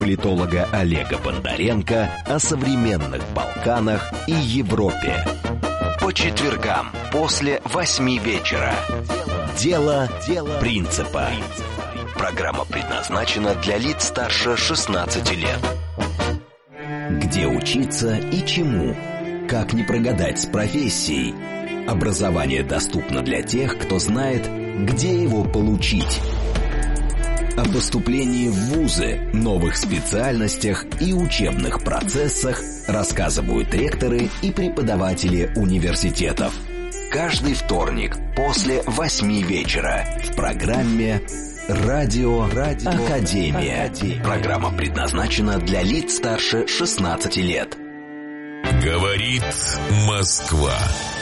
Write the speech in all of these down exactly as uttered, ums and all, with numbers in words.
политолога Олега Бондаренко о современных Балканах и Европе. По четвергам после восьми вечера. Дело, Дело принципа. Программа предназначена для лиц старше шестнадцати лет. Где учиться и чему? Как не прогадать с профессией? Образование доступно для тех, кто знает, где его получить. О поступлении в вузы, новых специальностях и учебных процессах рассказывают ректоры и преподаватели университетов. Каждый вторник после восьми вечера в программе «Радио, Радио Академия». Академия. Программа предназначена для лиц старше шестнадцати лет. Говорит Москва.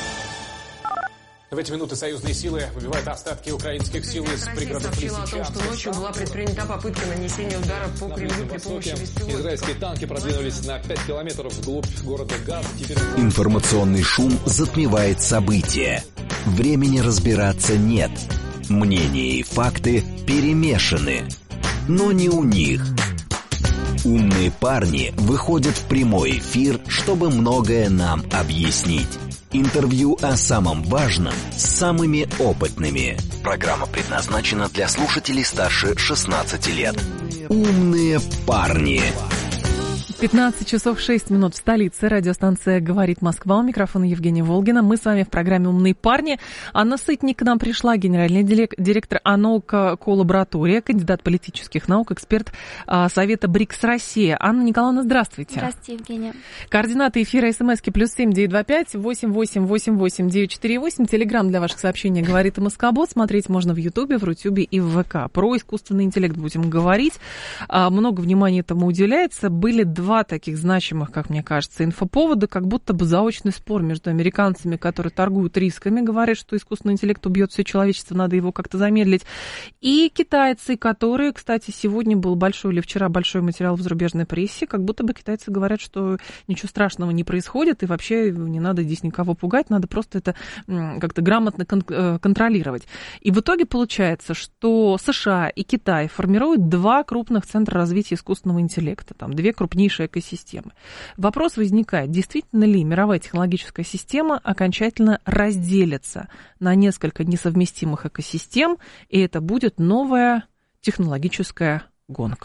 В эти минуты союзные силы выбивают остатки украинских сил из пригородных Лисичанска. Сообщила о том, что ночью была предпринята попытка нанесения удара по Кремлю при помощи беспилотников. Израильские танки продвинулись на пять километров вглубь города Газ. Теперь... Информационный шум затмевает события. Времени разбираться нет. Мнения и факты перемешаны. Но не у них. Умные парни выходят в прямой эфир, чтобы многое нам объяснить. Интервью о самом важном с самыми опытными. Программа предназначена для слушателей старше шестнадцати лет. Умные парни. пятнадцать часов шесть минут в столице. Радиостанция «Говорит Москва». У микрофона Евгения Волгина. Мы с вами в программе «Умные парни». Анна Сытник к нам пришла, генеральный директор АНОК Коллаборатория, кандидат политических наук, эксперт Совета БРИКС Россия. Анна Николаевна, здравствуйте. Здравствуйте, Евгения. Координаты эфира СМСки плюс семь девятьсот двадцать пять восемь восемь восемь восемь девять четыре восемь. Телеграм для ваших сообщений «Говорит Москобот». Смотреть можно в Ютубе, в Рутюбе и в ВК. Про искусственный интеллект будем говорить. Много внимания этому уделяется. Были два Два таких значимых, как мне кажется, инфоповода, как будто бы заочный спор между американцами, которые торгуют рисками, говорят, что искусственный интеллект убьет все человечество, надо его как-то замедлить, и китайцы, которые, кстати, сегодня был большой или вчера большой материал в зарубежной прессе, как будто бы китайцы говорят, что ничего страшного не происходит, и вообще не надо здесь никого пугать, надо просто это как-то грамотно кон- контролировать. И в итоге получается, что США и Китай формируют два крупных центра развития искусственного интеллекта, там две крупнейшие экосистемы. Вопрос возникает, действительно ли мировая технологическая система окончательно разделится на несколько несовместимых экосистем, и это будет новая технологическая гонка?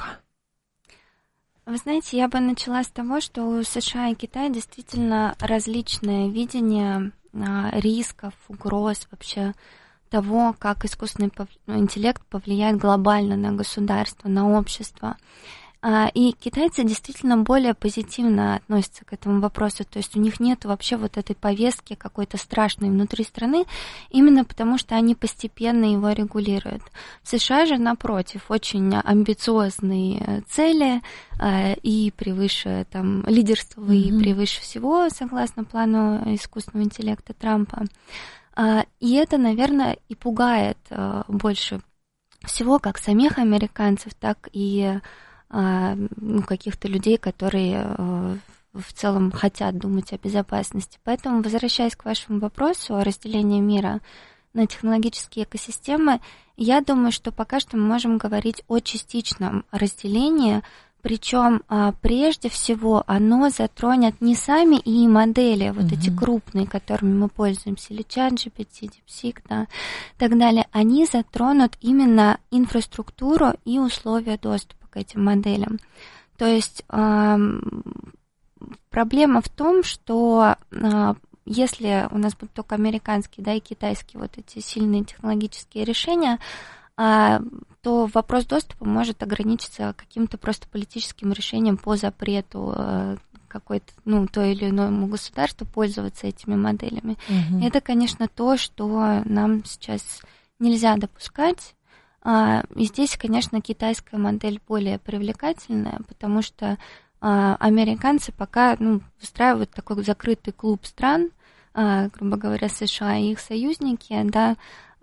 Вы знаете, я бы начала с того, что у США и Китая действительно различное видение рисков, угроз, вообще того, как искусственный интеллект повлияет глобально на государство, на общество. И китайцы действительно более позитивно относятся к этому вопросу, то есть у них нет вообще вот этой повестки какой-то страшной внутри страны, именно потому что они постепенно его регулируют. В США же, напротив, очень амбициозные цели и превыше, там, лидерство mm-hmm. и превыше всего, согласно плану искусственного интеллекта Трампа. И это, наверное, и пугает больше всего как самих американцев, так и ну, каких-то людей, которые в целом хотят думать о безопасности. Поэтому, возвращаясь к вашему вопросу о разделении мира на технологические экосистемы, я думаю, что пока что мы можем говорить о частичном разделении, причем прежде всего оно затронет не сами и модели, вот mm-hmm. эти крупные, которыми мы пользуемся, или ChatGPT, DeepSeek, да, и так далее, они затронут именно инфраструктуру и условия доступа к этим моделям. То есть э, проблема в том, что э, если у нас будут только американские, да, и китайские вот эти сильные технологические решения, э, то вопрос доступа может ограничиться каким-то просто политическим решением по запрету э, какой-то, ну, то или иному государству пользоваться этими моделями. Mm-hmm. Это, конечно, то, что нам сейчас нельзя допускать. И здесь, конечно, китайская модель более привлекательная, потому что американцы пока, ну, выстраивают такой закрытый клуб стран, грубо говоря, США и их союзники, да,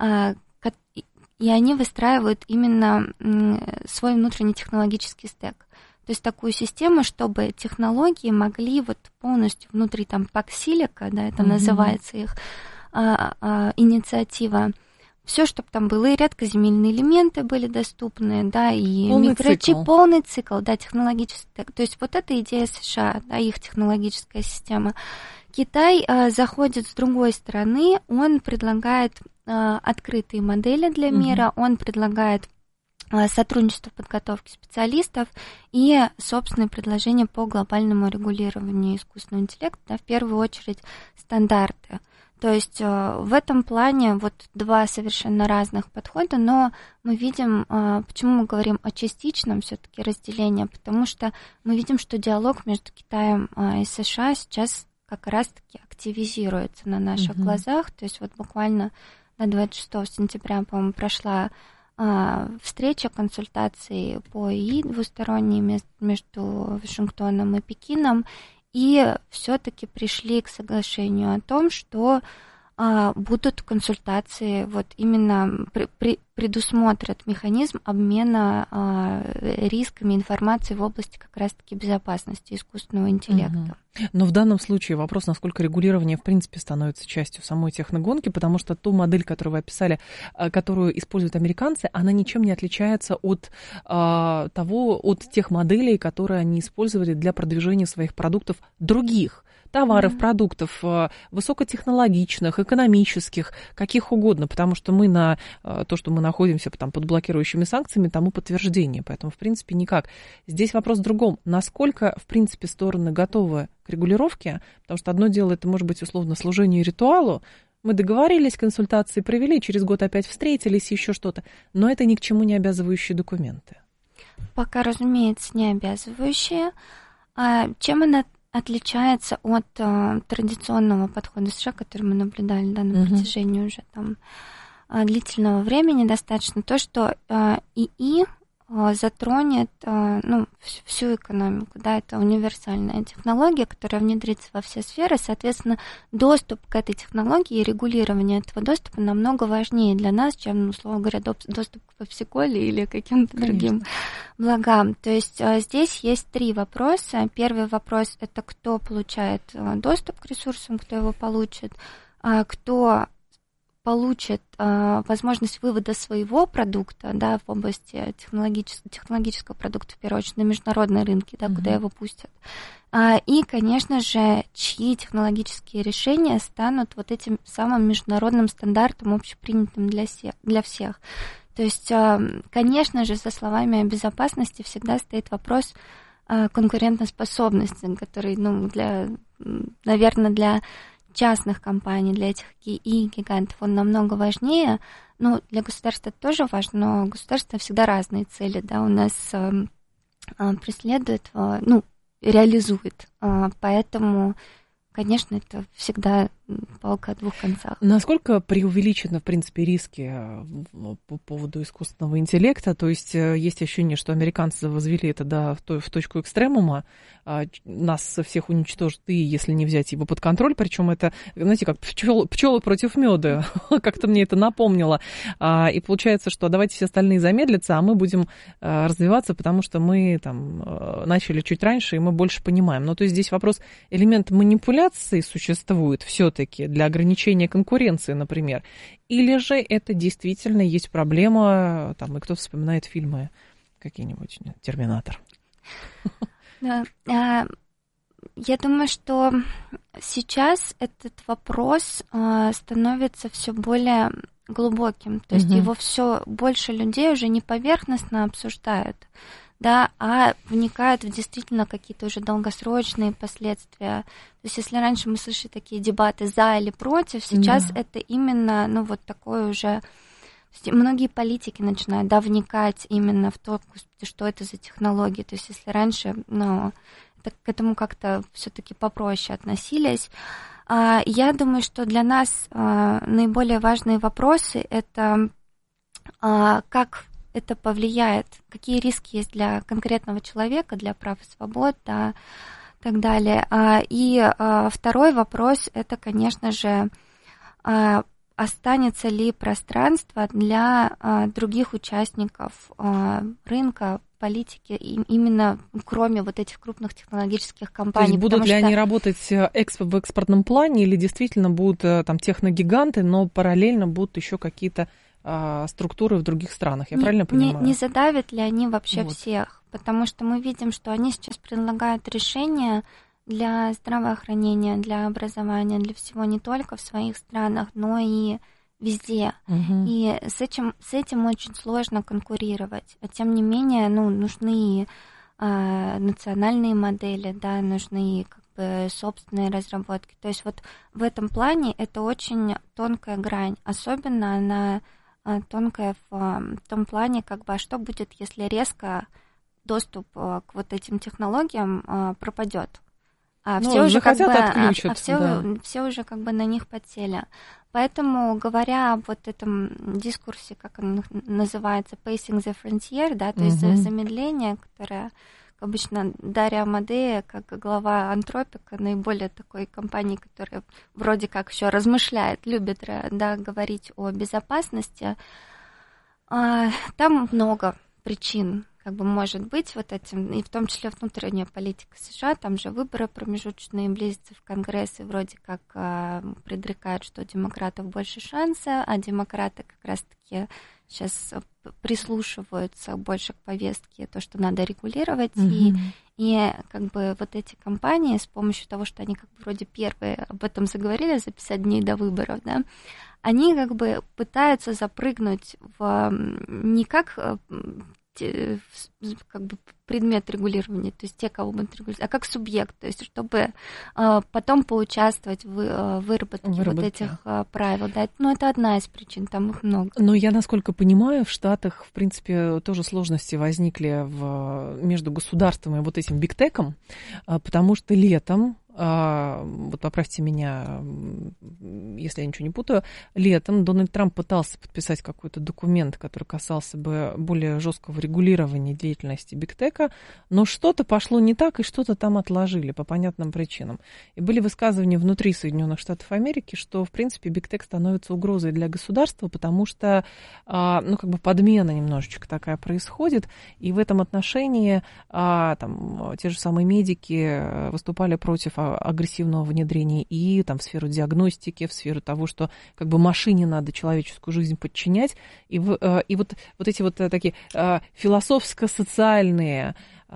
и они выстраивают именно свой внутренний технологический стек. То есть такую систему, чтобы технологии могли вот полностью внутри там паксилика, да, это mm-hmm. называется их а, а, инициатива, все, чтобы там было, и редкоземельные элементы были доступны, да, и полный микрочип, цикл. полный цикл, да, технологический. То есть вот эта идея США, да, их технологическая система. Китай а, заходит с другой стороны, он предлагает а, открытые модели для мира, mm-hmm. он предлагает а, сотрудничество в подготовке специалистов и собственные предложения по глобальному регулированию искусственного интеллекта, да, в первую очередь стандарты. То есть а, в этом плане вот два совершенно разных подхода, но мы видим, а, почему мы говорим о частичном все-таки разделении, потому что мы видим, что диалог между Китаем а, и США сейчас как раз-таки активизируется на наших uh-huh. глазах. То есть вот буквально на двадцать шестого сентября, по-моему, прошла а, встреча, консультации по ИИ двусторонние между Вашингтоном и Пекином, и все-таки пришли к соглашению о том, что а, будут консультации, вот именно при, при, предусмотрят механизм обмена а, рисками информации в области как раз-таки безопасности искусственного интеллекта. Угу. Но в данном случае вопрос, насколько регулирование, в принципе, становится частью самой техногонки, потому что ту модель, которую вы описали, которую используют американцы, она ничем не отличается от а, того, от тех моделей, которые они использовали для продвижения своих продуктов других. Товаров, mm-hmm. продуктов, высокотехнологичных, экономических, каких угодно, потому что мы на то, что мы находимся там, под блокирующими санкциями, тому подтверждение. Поэтому, в принципе, никак. Здесь вопрос в другом. Насколько, в принципе, стороны готовы к регулировке? Потому что одно дело, это может быть условно служение ритуалу. Мы договорились, консультации провели, через год опять встретились, еще что-то. Но это ни к чему не обязывающие документы. Пока, разумеется, не обязывающие. А чем она отличается от а, традиционного подхода США, который мы наблюдали, да, на uh-huh. протяжении уже там а, длительного времени достаточно, то, что а, ИИ а, затронет а, ну, всю экономику, да, это универсальная технология, которая внедрится во все сферы, соответственно, доступ к этой технологии и регулирование этого доступа намного важнее для нас, чем, условно говоря, доступ к пепси-коле или каким-то Конечно. другим благам. То есть здесь есть три вопроса. Первый вопрос – это кто получает доступ к ресурсам, кто его получит, кто получит возможность вывода своего продукта, да, в области технологического, технологического продукта, в первую очередь, на международные рынки, да, mm-hmm. куда его пустят. И, конечно же, чьи технологические решения станут вот этим самым международным стандартом, общепринятым для всех. Для всех. То есть, конечно же, за словами о безопасности всегда стоит вопрос конкурентоспособности, который, ну, для, наверное, для частных компаний, для этих ИИ-гигантов он намного важнее. Ну, для государства это тоже важно, но государство всегда разные цели, да, у нас преследует, ну, реализует. Поэтому, конечно, это всегда палка о двух концах. Насколько преувеличены, в принципе, риски по поводу искусственного интеллекта? То есть есть ощущение, что американцы возвели это да, в точку экстремума, нас всех уничтожат, и если не взять его под контроль, причем это, знаете, как пчелы, пчелы против меда, как-то мне это напомнило. И получается, что давайте все остальные замедлятся, а мы будем развиваться, потому что мы там начали чуть раньше, и мы больше понимаем. Но то есть здесь вопрос, элемент манипуляции существует все-таки, для ограничения конкуренции, например, или же это действительно есть проблема, там, и кто вспоминает фильмы какие-нибудь, «Терминатор». Да, я думаю, что сейчас этот вопрос становится все более глубоким, то есть угу. его все больше людей уже не поверхностно обсуждают, да, а вникают в действительно какие-то уже долгосрочные последствия. То есть если раньше мы слышали такие дебаты за или против, сейчас да. это именно, ну, вот такое уже... Многие политики начинают, да, вникать именно в то, что это за технологии. То есть если раньше, ну, это, к этому как-то все-таки попроще относились. Я думаю, что для нас наиболее важные вопросы – это как это повлияет, какие риски есть для конкретного человека, для прав и свобод, да, и так далее. И второй вопрос – это, конечно же, останется ли пространство для других участников рынка, политики, именно кроме вот этих крупных технологических компаний. То есть будут ли что... они работать эксп- в экспортном плане или действительно будут там техногиганты, но параллельно будут еще какие-то а, структуры в других странах. Я не, правильно понимаю? Не, не задавят ли они вообще вот. всех? Потому что мы видим, что они сейчас предлагают решения для здравоохранения, для образования, для всего не только в своих странах, но и везде. Угу. И с этим, с этим очень сложно конкурировать. А тем не менее, ну, нужны э, национальные модели, да, нужны как бы собственные разработки. То есть вот в этом плане это очень тонкая грань. Особенно она э, тонкая в э, том плане, как бы, а что будет, если резко доступ э, к вот этим технологиям э, пропадет. А ну, все уже как бы, отключат, а, а все, да. все уже как бы на них подсели. Поэтому, говоря об вот этом дискурсе, как он называется, pacing the frontier, да, то есть uh-huh. замедление, которое обычно Дарья Амадея, как глава Антропика, наиболее такой компании, которая вроде как еще размышляет, любит, да, говорить о безопасности, там много причин, как бы может быть вот этим, и в том числе внутренняя политика США, там же выборы промежуточные близятся в Конгресс, и вроде как а, предрекают, что у демократов больше шанса, а демократы как раз-таки сейчас прислушиваются больше к повестке, то, что надо регулировать, mm-hmm. и, и как бы вот эти компании с помощью того, что они как бы вроде первые об этом заговорили за пятьдесят дней до выборов, да, они как бы пытаются запрыгнуть в не как как бы предмет регулирования, то есть те, кого будут регулировать, а как субъект, то есть чтобы а, потом поучаствовать в а, выработке, выработке вот этих а, правил. Да. Ну, это одна из причин, там их много. Но я, насколько понимаю, в Штатах, в принципе, тоже сложности возникли в, между государством и вот этим бигтеком, потому что летом, вот поправьте меня, если я ничего не путаю, летом Дональд Трамп пытался подписать какой-то документ, который касался бы более жесткого регулирования деятельности бигтека, но что-то пошло не так, и что-то там отложили по понятным причинам. И были высказывания внутри Соединенных Штатов Америки, что, в принципе, бигтек становится угрозой для государства, потому что, ну, как бы подмена немножечко такая происходит, и в этом отношении там те же самые медики выступали против агрессивного внедрения и там в сферу диагностики, в сферу того, что как бы машине надо человеческую жизнь подчинять. И, в, и вот, вот эти вот такие философско-социальные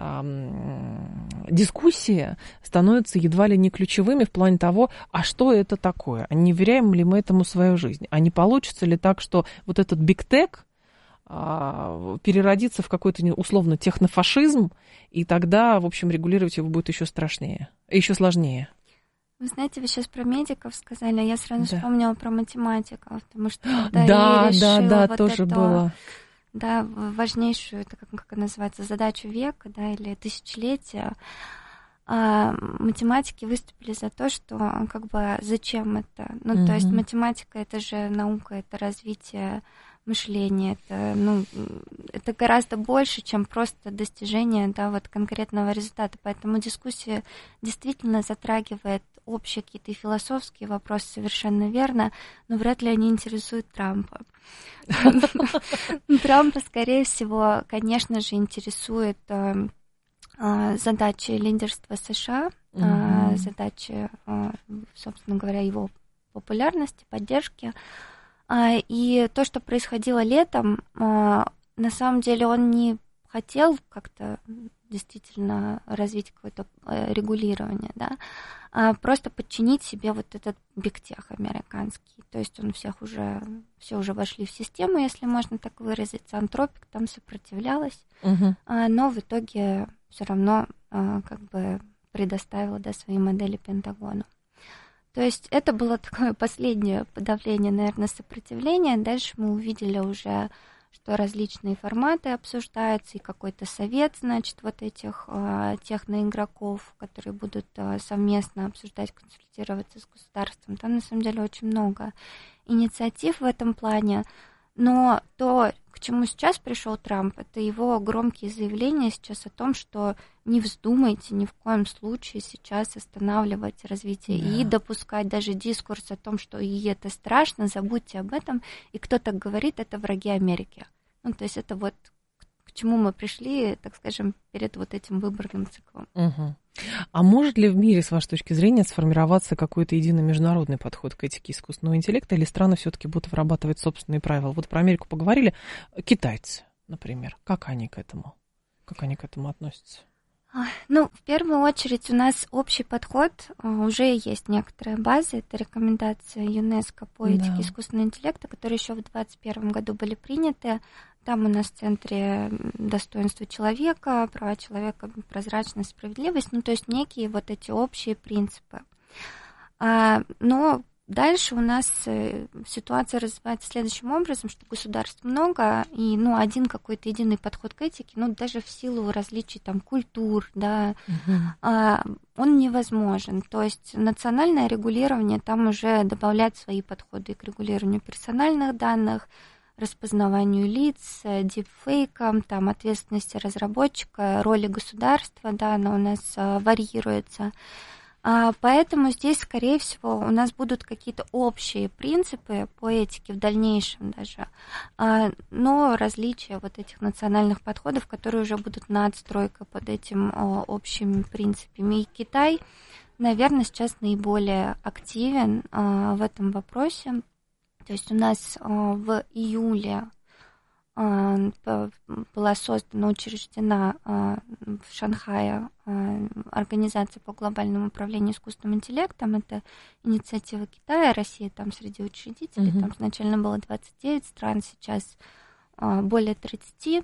дискуссии становятся едва ли не ключевыми в плане того, а что это такое, а не веряем ли мы этому свою жизнь, а не получится ли так, что вот этот бигтек переродится в какой-то условно технофашизм, и тогда, в общем, регулировать его будет еще страшнее, еще сложнее. Вы знаете, вы сейчас про медиков сказали, а я сразу да. вспомнила про математиков, потому что когда да, я решила да, да, вот тоже это, было. Да, важнейшую, это как, как называется, задачу века, да, или тысячелетия, а математики выступили за то, что как бы зачем это? Ну, mm-hmm. то есть математика — это же наука, это развитие мышления, это, ну, это гораздо больше, чем просто достижение, да, вот конкретного результата. Поэтому дискуссия действительно затрагивает общие какие-то философские вопросы, совершенно верно, но вряд ли они интересуют Трампа. Трампа, скорее всего, конечно же, интересует задачи лидерства США, задачи, собственно говоря, его популярности, поддержки. И то, что происходило летом, на самом деле он не хотел как-то действительно развить какое-то регулирование, да, а просто подчинить себе вот этот бигтех американский. То есть он всех уже, все уже вошли в систему, если можно так выразиться. Антропик там сопротивлялась, угу. но в итоге все равно как бы предоставила, да, свои модели Пентагону. То есть это было такое последнее подавление, наверное, сопротивления. Дальше мы увидели уже, что различные форматы обсуждаются, и какой-то совет, значит, вот этих а, техноигроков, которые будут а, совместно обсуждать, консультироваться с государством. Там, на самом деле, очень много инициатив в этом плане. Но то, к чему сейчас пришел Трамп, это его громкие заявления сейчас о том, что не вздумайте ни в коем случае сейчас останавливать развитие да. и допускать даже дискурс о том, что и это страшно, забудьте об этом. И кто так говорит, это враги Америки. Ну, то есть это вот к чему мы пришли, так скажем, перед вот этим выборным циклом. Угу. А может ли в мире, с вашей точки зрения, сформироваться какой-то единый международный подход к этике искусственного интеллекта, или страны все-таки будут вырабатывать собственные правила? Вот про Америку поговорили. Китайцы, например, как они к этому? Как они к этому относятся? Ну, в первую очередь у нас общий подход, уже есть некоторые базы, это рекомендации ЮНЕСКО по этике да. искусственного интеллекта, которые еще в двадцать первом году были приняты. Там у нас в центре достоинства человека, права человека, прозрачность, справедливость, ну, то есть некие вот эти общие принципы. Но дальше у нас ситуация развивается следующим образом, что государств много, и ну, один какой-то единый подход к этике, ну, даже в силу различий там, культур, да, угу. он невозможен. То есть национальное регулирование там уже добавляет свои подходы к регулированию персональных данных, распознаванию лиц, дипфейкам, там, ответственности разработчика, роли государства, да, она у нас варьируется. Поэтому здесь, скорее всего, у нас будут какие-то общие принципы по этике в дальнейшем даже, но различия вот этих национальных подходов, которые уже будут надстройкой под этим общими принципами. И Китай, наверное, сейчас наиболее активен в этом вопросе. То есть у нас в июле была создана, учреждена в Шанхае Организация по глобальному управлению искусственным интеллектом. Это инициатива Китая, Россия там среди учредителей. Uh-huh. Там изначально было двадцать девять стран, сейчас более тридцать.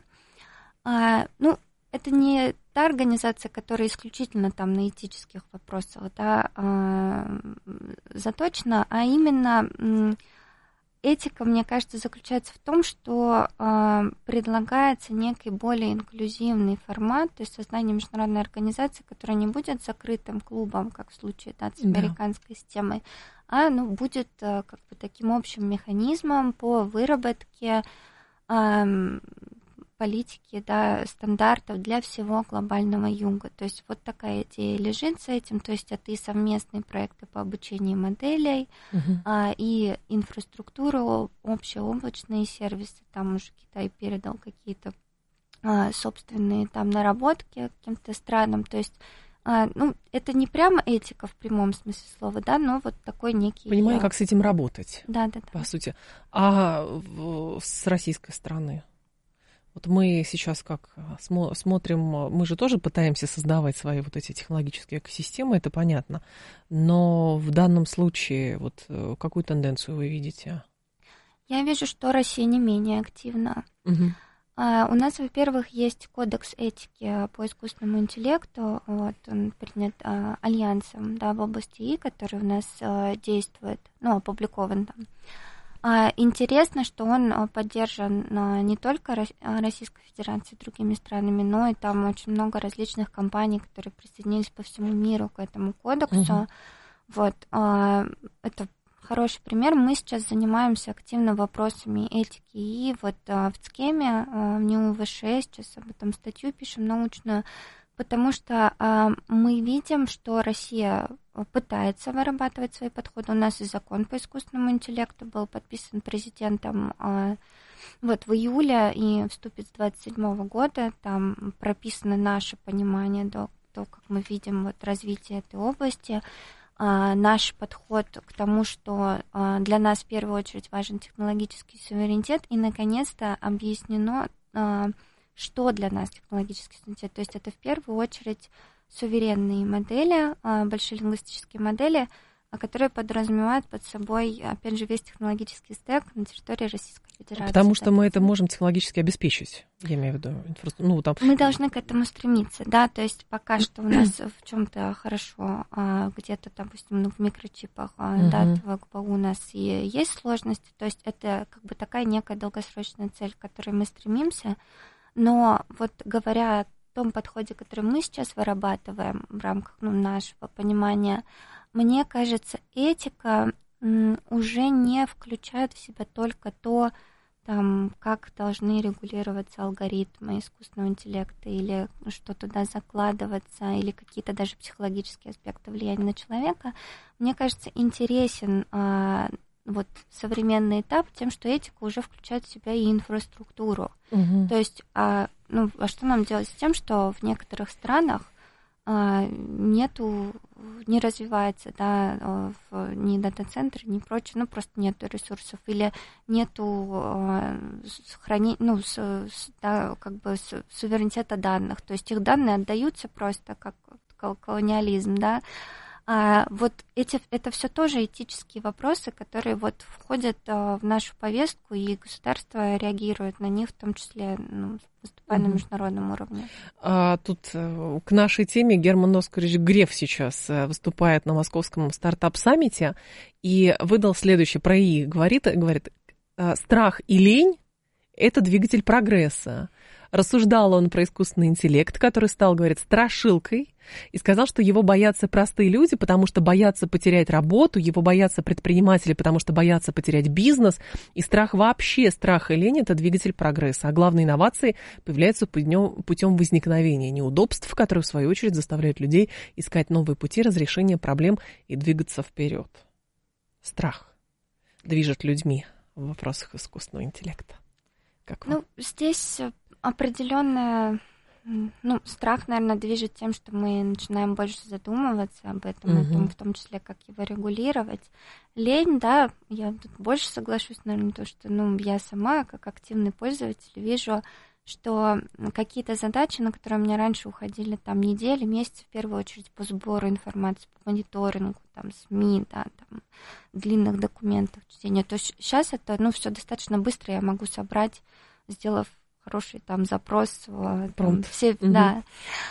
Ну, это не та организация, которая исключительно там на этических вопросах да, заточена, а именно... Этика, мне кажется, заключается в том, что э, предлагается некий более инклюзивный формат, то есть создание международной организации, которая не будет закрытым клубом, как в случае да, с американской да. системой, а ну, будет э, как бы таким общим механизмом по выработке э, политики, да, стандартов для всего глобального юга. То есть вот такая идея лежит за этим, то есть это и совместные проекты по обучению моделей, uh-huh. а, и инфраструктуру, общеоблачные сервисы, там уже Китай передал какие-то а, собственные там наработки каким-то странам, то есть а, ну, это не прямо этика в прямом смысле слова, да, но вот такой некий... Понимаю, как с этим работать, да, да, да. по сути. А с российской стороны? Вот мы сейчас как смотрим, мы же тоже пытаемся создавать свои вот эти технологические экосистемы, это понятно, но в данном случае вот какую тенденцию вы видите? Я вижу, что Россия не менее активна. Угу. А, у нас, во-первых, есть кодекс этики по искусственному интеллекту, вот, он принят а, Альянсом да, в области И, который у нас а, действует, ну, опубликован там. Интересно, что он поддержан не только Российской Федерацией и другими странами, но и там очень много различных компаний, которые присоединились по всему миру к этому кодексу. Угу. Вот, это хороший пример. Мы сейчас занимаемся активно вопросами этики. И вот в ЦКЕМе, в НИУ-ВШ, сейчас об этом статью пишем научную, потому что а, мы видим, что Россия пытается вырабатывать свои подходы. У нас и закон по искусственному интеллекту был подписан президентом а, вот в июле и вступит с двадцать седьмого года. Там прописано наше понимание, да, то, как мы видим вот, развитие этой области, а, наш подход к тому, что а, для нас в первую очередь важен технологический суверенитет, и, наконец-то, объяснено, а, что для нас технологический суверенитет. То есть это в первую очередь суверенные модели, большие лингвистические модели, которые подразумевают под собой, опять же, весь технологический стек на территории Российской Федерации. Потому что мы это можем технологически обеспечить, я имею в виду. Инфраструктуру. Ну, там... Мы должны к этому стремиться, да, то есть пока что у нас в чем-то хорошо, где-то, допустим, ну, в микрочипах, uh-huh. да, в ГБУ у нас и есть сложности, то есть это как бы такая некая долгосрочная цель, к которой мы стремимся. Но вот говоря о том подходе, который мы сейчас вырабатываем в рамках ну, нашего понимания, мне кажется, этика м, уже не включает в себя только то, там, как должны регулироваться алгоритмы искусственного интеллекта или что туда закладываться, или какие-то даже психологические аспекты влияния на человека. Мне кажется, интересен а, вот современный этап тем, что этика уже включает в себя и инфраструктуру. Угу. То есть, а, ну, а что нам делать с тем, что в некоторых странах а, нету, не развивается, да, в, ни дата-центры, ни прочее, ну, просто нету ресурсов, или нету а, храни, ну, с, с, да, как бы с, суверенитета данных, то есть их данные отдаются просто как колониализм, да. А вот эти, это все тоже этические вопросы, которые вот входят а, в нашу повестку, и государство реагирует на них, в том числе, ну, выступая угу. на международном уровне. А, тут к нашей теме Герман Оскарович Греф сейчас выступает на московском стартап-саммите и выдал следующее, про ИИ говорит, говорит, страх и лень – это двигатель прогресса. Рассуждал он про искусственный интеллект, который стал, говорит, страшилкой, и сказал, что его боятся простые люди, потому что боятся потерять работу, его боятся предприниматели, потому что боятся потерять бизнес, и страх вообще, страх и лень – это двигатель прогресса, а главные инновации появляются путем, путем возникновения неудобств, которые, в свою очередь, заставляют людей искать новые пути разрешения проблем и двигаться вперед. Страх движет людьми в вопросах искусственного интеллекта. Как вам? Ну, здесь определенная, ну, страх, наверное, движет тем, что мы начинаем больше задумываться об этом, угу. о том, в том числе, как его регулировать. Лень, да, я тут больше соглашусь, наверное, то, что, ну, я сама, как активный пользователь, вижу, что какие-то задачи, на которые у меня раньше уходили там недели, месяцы, в первую очередь, по сбору информации, по мониторингу, там, СМИ, да, там, длинных документов, чтения, то есть сейчас это, ну, все достаточно быстро, я могу собрать, сделав хороший там запрос, там, все, угу. да.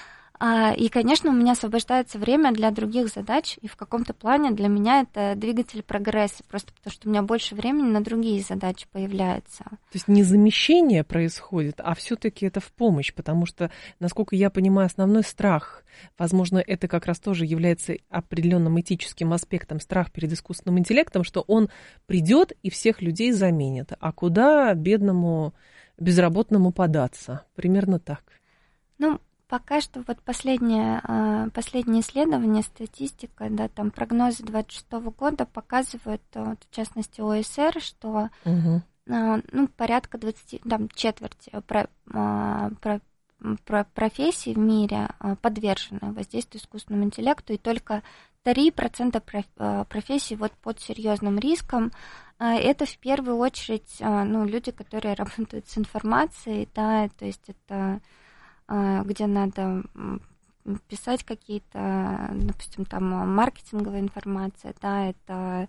А, и, конечно, у меня освобождается время для других задач, и в каком-то плане для меня это двигатель прогресса, просто потому что у меня больше времени на другие задачи появляется. То есть не замещение происходит, а все-таки это в помощь, потому что, насколько я понимаю, основной страх, возможно, это как раз тоже является определенным этическим аспектом, страх перед искусственным интеллектом, что он придет и всех людей заменит. А куда бедному безработному податься? Примерно так. Ну, пока что вот последнее, последнее исследование, статистика, да, там прогнозы двадцать шестого года показывают, вот, в частности, ОСР, что угу. ну, порядка двадцати, там, четверти про, про, про профессий в мире подвержены воздействию искусственному интеллекту, и только три процента профессий вот под серьезным риском. Это в первую очередь, ну, люди, которые работают с информацией, да, то есть это где надо писать какие-то, допустим, там маркетинговая информация, да, это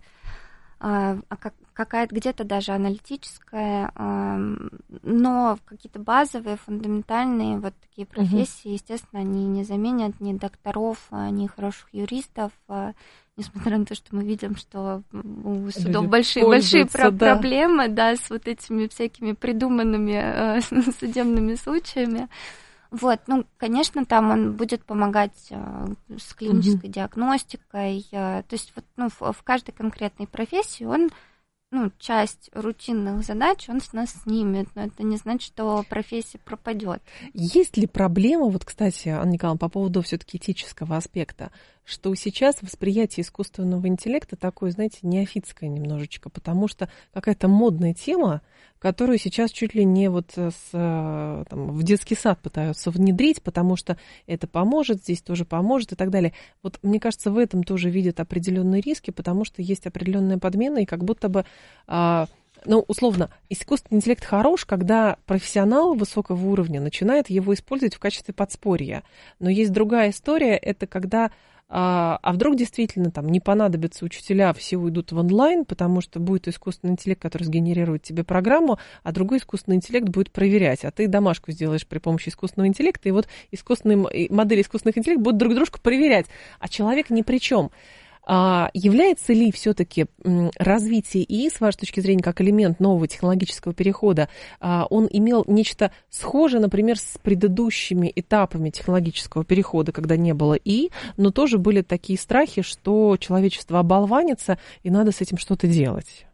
какая-то где-то даже аналитическая, но какие-то базовые, фундаментальные вот такие профессии, угу. естественно, они не заменят ни докторов, ни хороших юристов, несмотря на то, что мы видим, что у судов большие, большие про- да. проблемы, да, с вот этими всякими придуманными судебными случаями. Вот, ну, конечно, там он будет помогать э, с клинической mm-hmm. диагностикой, э, то есть вот, ну, в, в каждой конкретной профессии он, ну, часть рутинных задач он с нас снимет, но это не значит, что профессия пропадет. Есть ли проблема, вот, кстати, Анна Николаевна, по поводу все-таки этического аспекта, что сейчас восприятие искусственного интеллекта такое, знаете, неофитское немножечко, потому что какая-то модная тема, которую сейчас чуть ли не вот с, там, в детский сад пытаются внедрить, потому что это поможет, здесь тоже поможет и так далее. Вот мне кажется, в этом тоже видят определенные риски, потому что есть определенная подмена, и как будто бы, а, ну, условно, искусственный интеллект хорош, когда профессионал высокого уровня начинает его использовать в качестве подспорья. Но есть другая история, это когда А, а вдруг действительно там не понадобятся учителя, все уйдут в онлайн, потому что будет искусственный интеллект, который сгенерирует тебе программу, а другой искусственный интеллект будет проверять, а ты домашку сделаешь при помощи искусственного интеллекта, и вот искусственные модели искусственных интеллектов будут друг дружку проверять, а человек ни при чем. А является ли все-таки развитие ИИ, с вашей точки зрения, как элемент нового технологического перехода, он имел нечто схожее, например, с предыдущими этапами технологического перехода, когда не было ИИ, но тоже были такие страхи, что человечество оболванится, и надо с этим что-то делать?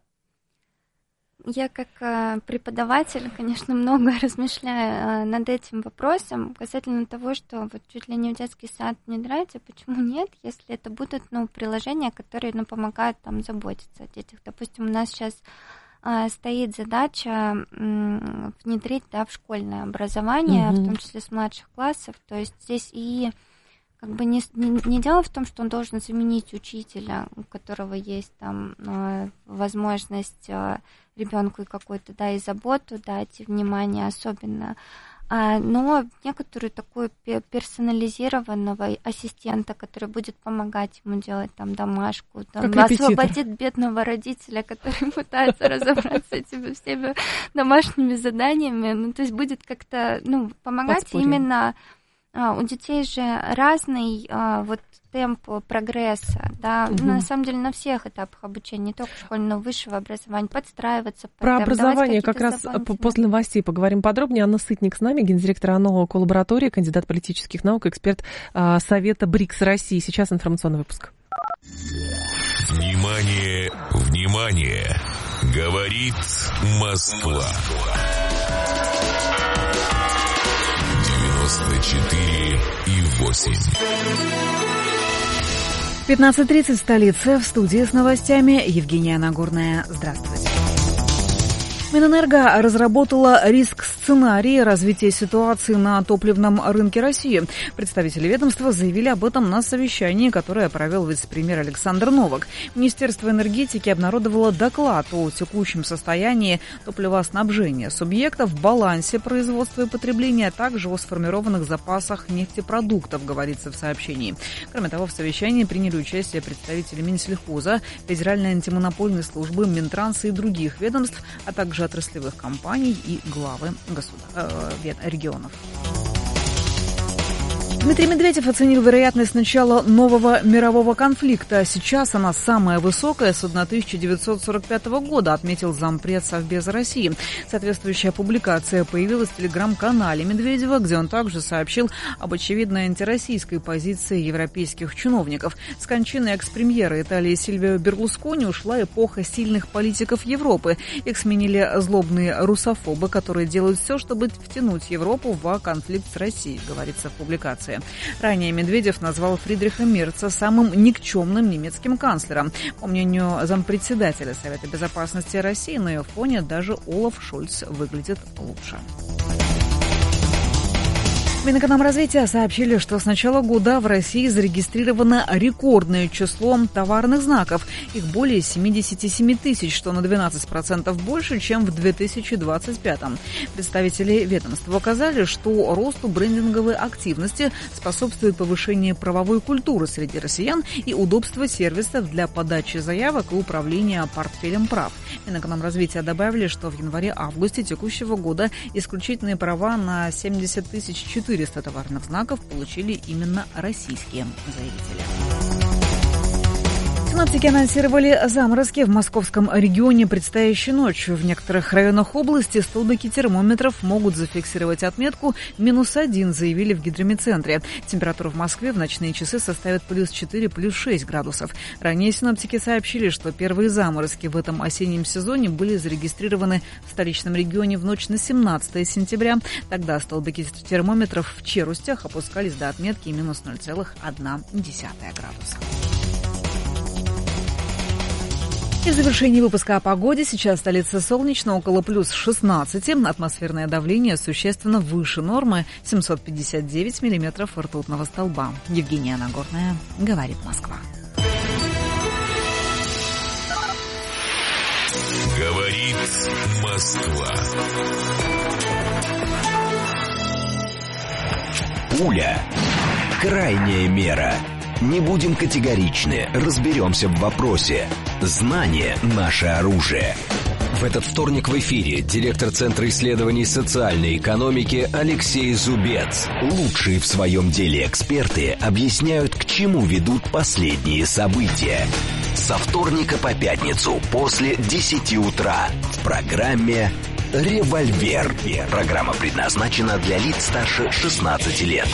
Я как преподаватель, конечно, много размышляю над этим вопросом касательно того, что вот чуть ли не в детский сад внедряется, почему нет, если это будут, ну, приложения, которые, ну, помогают там заботиться о детях. Допустим, у нас сейчас стоит задача внедрить, да, в школьное образование, mm-hmm. в том числе с младших классов. То есть здесь и как бы не, не, не дело в том, что он должен заменить учителя, у которого есть там возможность ребенку и какую-то, да, и заботу дать, и внимание особенно, но некоторую такую персонализированного ассистента, который будет помогать ему делать там домашку, там, освободит бедного родителя, который пытается разобраться с этими всеми домашними заданиями, ну, то есть будет как-то, ну, помогать именно... У детей же разный а, вот темп прогресса, да, угу. на самом деле на всех этапах обучения, не только школьного, но высшего образования, подстраиваться. Про темп, образование как раз после новостей поговорим подробнее. Анна Сытник с нами, гендиректор АНО коллаборатории, кандидат политических наук, эксперт а, Совета БРИКС России. Сейчас информационный выпуск. Внимание, внимание! Говорит Москва. девяносто четыре и восемь. пятнадцать тридцать в столице. В студии с новостями Евгения Нагорная. Здравствуйте. Минэнерго разработала риск-сценарий развития ситуации на топливном рынке России. Представители ведомства заявили об этом на совещании, которое провел вице-премьер Александр Новак. Министерство энергетики обнародовало доклад о текущем состоянии топливоснабжения субъектов, балансе производства и потребления, а также о сформированных запасах нефтепродуктов, говорится в сообщении. Кроме того, в совещании приняли участие представители Минсельхоза, Федеральной антимонопольной службы, Минтранса и других ведомств, а также отраслевых компаний и главы государ... э, регионов. Дмитрий Медведев оценил вероятность начала нового мирового конфликта. Сейчас она самая высокая с тысяча девятьсот сорок пятого года, отметил зампред Совбеза России. Соответствующая публикация появилась в телеграм-канале Медведева, где он также сообщил об очевидной антироссийской позиции европейских чиновников. С кончиной экс-премьера Италии Сильвио Берлускони ушла эпоха сильных политиков Европы. Их сменили злобные русофобы, которые делают все, чтобы втянуть Европу в конфликт с Россией, говорится в публикации. Ранее Медведев назвал Фридриха Мерца самым никчемным немецким канцлером. По мнению зампредседателя Совета безопасности России, на ее фоне даже Олаф Шольц выглядит лучше. Минэкономразвития сообщили, что с начала года в России зарегистрировано рекордное число товарных знаков. Их более семьдесят семь тысяч, что на двенадцать процентов больше, чем в две тысячи двадцать пятом. Представители ведомства указали, что росту брендинговой активности способствует повышение правовой культуры среди россиян и удобство сервисов для подачи заявок и управления портфелем прав. Минэкономразвития добавили, что в январе-августе текущего года исключительные права на семьдесят тысяч четыреста товарных знаков получили именно российские заявители. Синоптики анонсировали заморозки в московском регионе предстоящей ночью. В некоторых районах области столбики термометров могут зафиксировать отметку минус один, заявили в гидрометцентре. Температура в Москве в ночные часы составит плюс четыре, плюс шесть градусов. Ранее синоптики сообщили, что первые заморозки в этом осеннем сезоне были зарегистрированы в столичном регионе в ночь на семнадцатое сентября. Тогда столбики термометров в Черустях опускались до отметки минус ноль целых одна десятая градуса. И в завершении выпуска о погоде. Сейчас столица солнечно, около плюс шестнадцати. Атмосферное давление существенно выше нормы, семьсот пятьдесят девять миллиметров ртутного столба. Евгения Нагорная, говорит Москва. Говорит Москва. Пуля. Крайняя мера. Не будем категоричны, разберемся в вопросе. Знание – наше оружие. В этот вторник в эфире директор Центра исследований социальной экономики Алексей Зубец. Лучшие в своем деле эксперты объясняют, к чему ведут последние события. Со вторника по пятницу после десяти утра в программе «Револьвер». Программа предназначена для лиц старше шестнадцати лет.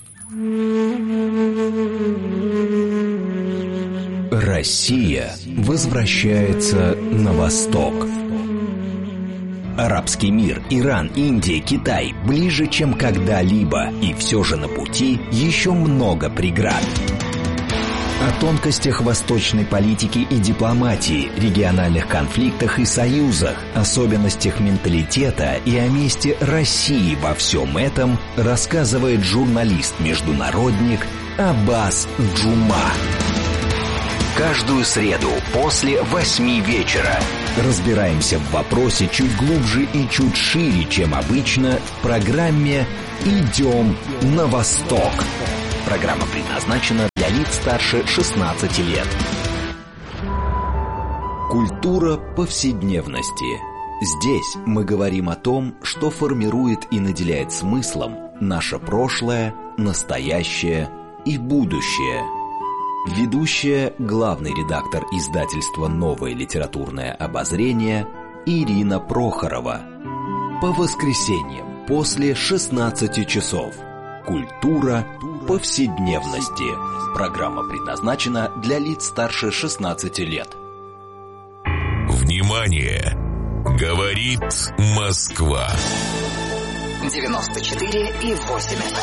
Россия возвращается на восток. Арабский мир, Иран, Индия, Китай ближе, чем когда-либо. И все же на пути еще много преград. О тонкостях восточной политики и дипломатии, региональных конфликтах и союзах, особенностях менталитета и о месте России во всем этом рассказывает журналист-международник Аббас Джума. Каждую среду после восьми вечера разбираемся в вопросе чуть глубже и чуть шире, чем обычно, в программе «Идем на восток». Программа предназначена для лиц старше шестнадцати лет. Культура повседневности. Здесь мы говорим о том, что формирует и наделяет смыслом наше прошлое, настоящее и будущее. Ведущая, главный редактор издательства «Новое литературное обозрение» Ирина Прохорова. По воскресеньям после шестнадцати часов. Культура повседневности. Программа предназначена для лиц старше шестнадцати лет. Внимание! Говорит Москва. девяносто четыре и восемь эф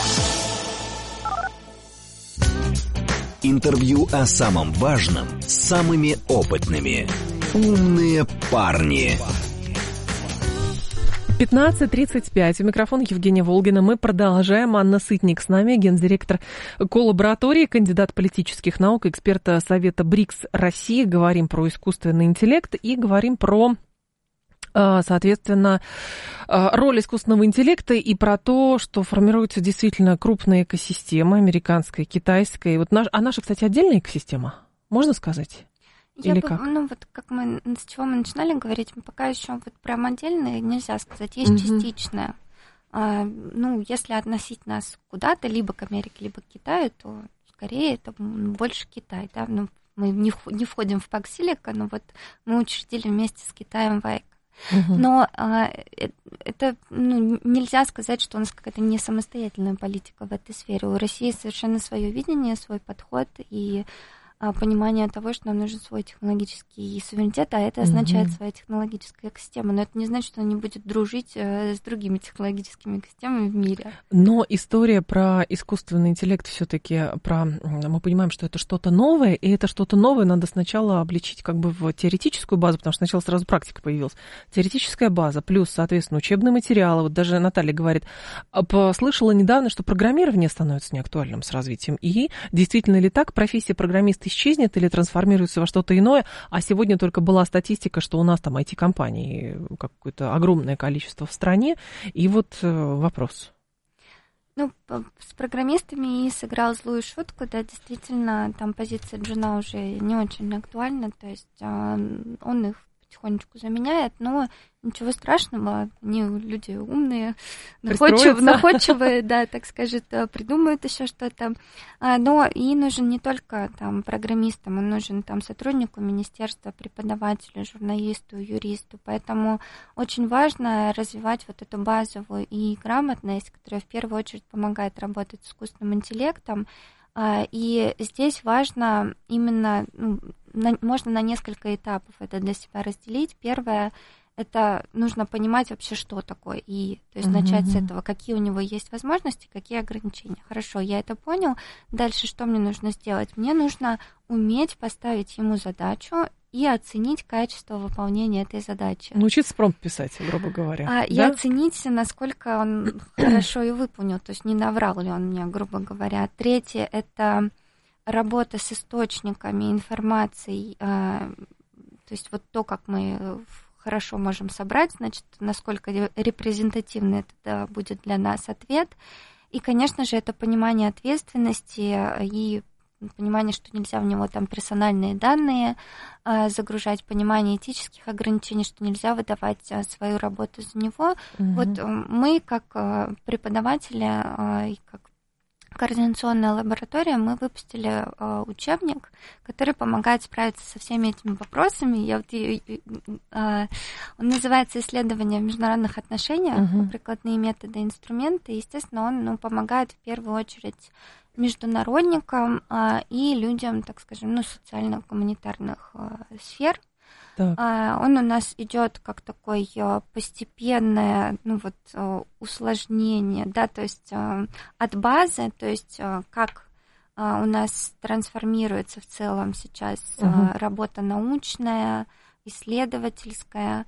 эм. Интервью о самом важном с самыми опытными. Умные парни. пятнадцать тридцать пять. У микрофона Евгения Волгина. Мы продолжаем. Анна Сытник с нами, гендиректор коллаборатории, кандидат политических наук, эксперта Совета БРИКС России. Говорим про искусственный интеллект и говорим про, соответственно, роль искусственного интеллекта и про то, что формируется действительно крупная экосистема, американская, китайская. И вот наш, а наша, кстати, отдельная экосистема, можно сказать? Я Или бы, как? ну вот как мы, с чего мы начинали говорить, пока еще вот прям отдельное нельзя сказать, есть mm-hmm. частичное. А, ну, если относить нас куда-то, либо к Америке, либо к Китаю, то скорее это больше Китай, да, ну, мы не, не входим в пакт Силика, но вот мы учредили вместе с Китаем ВАЭК. Uh-huh. Но а, это ну, нельзя сказать, что у нас какая-то не самостоятельная политика в этой сфере. У России совершенно свое видение, свой подход и а, понимание того, что нам нужен свой технологический суверенитет, а это означает uh-huh. своя технологическая экосистема. Но это не значит, что она не будет дружить э, с другими технологическими экосистемами в мире. Но история про искусственный интеллект все-таки про... Мы понимаем, что это что-то новое, и это что-то новое надо сначала обличить как бы в теоретическую базу, потому что сначала сразу практика появилась. Теоретическая база, плюс, соответственно, учебные материалы. Вот даже Наталья говорит, слышала недавно, что программирование становится неактуальным с развитием. И действительно ли так? Профессия программиста исчезнет или трансформируется во что-то иное? А сегодня только была статистика, что у нас там ай ти-компаний какое-то огромное количество в стране. И вот вопрос. Ну, с программистами и сыграл злую шутку, да, действительно, там позиция Джуна уже не очень актуальна, то есть он их потихонечку заменяет, но ничего страшного, они люди умные, находчивые, находчивые, да, так скажет, придумают еще что-то. Но и нужен не только там программистам, он нужен там сотруднику министерства, преподавателю, журналисту, юристу, поэтому очень важно развивать вот эту базовую и грамотность, которая в первую очередь помогает работать с искусственным интеллектом. И здесь важно именно, ну, на, можно на несколько этапов это для себя разделить. Первое, это нужно понимать вообще, что такое И, то есть uh-huh. начать с этого, какие у него есть возможности, какие ограничения. Хорошо, я это понял. Дальше что мне нужно сделать? Мне нужно уметь поставить ему задачу и оценить качество выполнения этой задачи. Научиться промпт писать, грубо говоря. А, да? И оценить, насколько он хорошо и выполнил, то есть не наврал ли он мне, грубо говоря. Третье – это работа с источниками информации, то есть вот то, как мы хорошо можем собрать, значит, насколько репрезентативный это будет для нас ответ. И, конечно же, это понимание ответственности и понимание, что нельзя в него там персональные данные а, загружать, понимание этических ограничений, что нельзя выдавать а, свою работу за него. Mm-hmm. Вот а, мы, как а, преподаватели а, и как координационная лаборатория, мы выпустили а, учебник, который помогает справиться со всеми этими вопросами. Я вот, и, и, а, он называется «Исследования в международных отношениях. Uh-huh. Прикладные методы и инструменты». Естественно, он ну, помогает в первую очередь международникам а, и людям, так скажем, ну, социально-гуманитарных а, сфер. А, он у нас идет как такое постепенное, ну вот, усложнение, да, то есть от базы, то есть как у нас трансформируется в целом сейчас Угу. работа научная, исследовательская,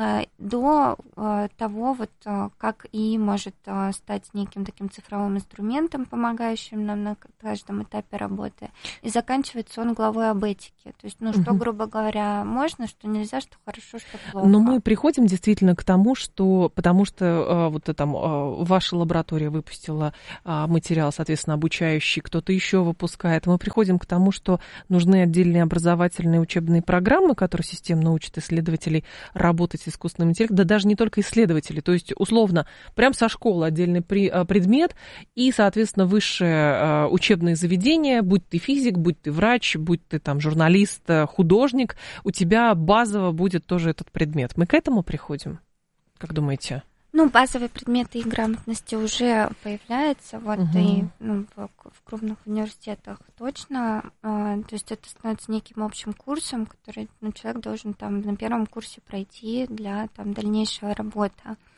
до того, вот, как и может стать неким таким цифровым инструментом, помогающим нам на каждом этапе работы. И заканчивается он главой об этике. То есть, ну, что, Угу. грубо говоря, можно, что нельзя, что хорошо, что плохо. Но мы приходим действительно к тому, что, потому что вот там ваша лаборатория выпустила материал, соответственно, обучающий, кто-то еще выпускает. Мы приходим к тому, что нужны отдельные образовательные учебные программы, которые системно учат исследователей работать с искусственным интеллектом, да даже не только исследователи, то есть, условно, прям со школы отдельный предмет и, соответственно, высшее учебное заведение, будь ты физик, будь ты врач, будь ты там журналист, художник, у тебя базово будет тоже этот предмет. Мы к этому приходим? Как думаете? Ну, базовые предметы и грамотности уже появляются, вот, Угу. и ну, в, в крупных университетах точно. А, то есть это становится неким общим курсом, который ну, человек должен там на первом курсе пройти для там, дальнейшей работы.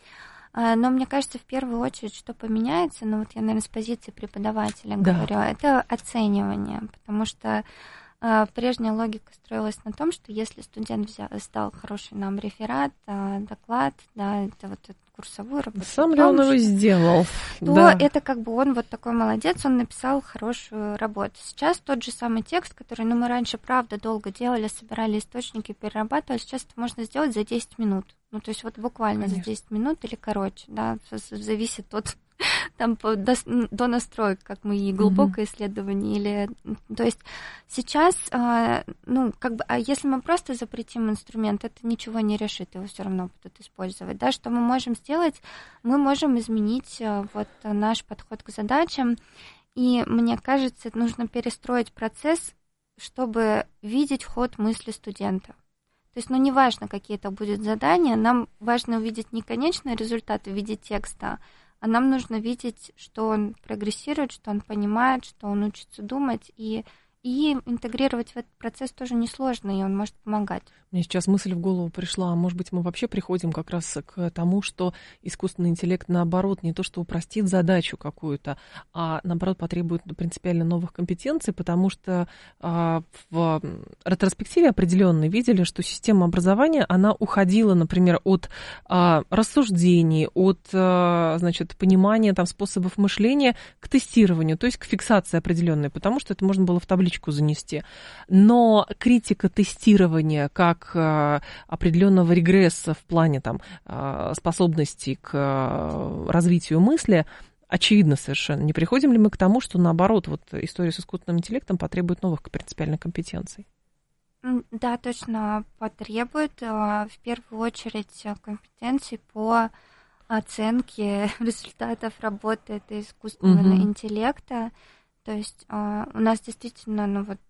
А, но мне кажется, в первую очередь, что поменяется, ну вот я, наверное, с позиции преподавателя Да. говорю, это оценивание, потому что а, прежняя логика строилась на том, что если студент взял, сдал хороший нам реферат, а, доклад, да, это вот эту курсовую работу, Сам ли он его сделал? то Да. это как бы он вот такой молодец, он написал хорошую работу. Сейчас тот же самый текст, который, ну, мы раньше, правда, долго делали, собирали источники, перерабатывали, сейчас это можно сделать за десять минут. Ну, то есть вот буквально Конечно. за десять минут или короче, да, зависит от там по, до, до настроек, как мы и глубокое mm-hmm. исследование, или, то есть сейчас, а, ну, как бы, а если мы просто запретим инструмент, это ничего не решит, его все равно будут использовать, да, что мы можем сделать, мы можем изменить вот наш подход к задачам, и мне кажется, нужно перестроить процесс, чтобы видеть ход мысли студента. То есть, ну, не важно, какие это будут задания, нам важно увидеть не конечный результат в виде текста, а нам нужно видеть, что он прогрессирует, что он понимает, что он учится думать, и, и интегрировать в этот процесс тоже несложно, и он может помогать. Мне сейчас мысль в голову пришла, а может быть, мы вообще приходим как раз к тому, что искусственный интеллект, наоборот, не то что упростит задачу какую-то, а, наоборот, потребует принципиально новых компетенций, потому что а, в ретроспективе определенно видели, что система образования, она уходила, например, от а, рассуждений, от, а, значит, понимания там, способов мышления к тестированию, то есть к фиксации определенной, потому что это можно было в табличку занести. Но критика тестирования как определенного регресса в плане там, способностей к развитию мысли, очевидно совершенно. Не приходим ли мы к тому, что, наоборот, вот история с искусственным интеллектом потребует новых принципиальных компетенций? Да, точно потребует. В первую очередь компетенции по оценке результатов работы этого искусственного угу. интеллекта. То есть у нас действительно, ну вот,